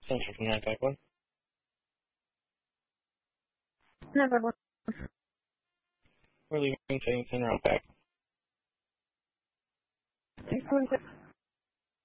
Central from 951. 951. We're leaving Saint around back. 626.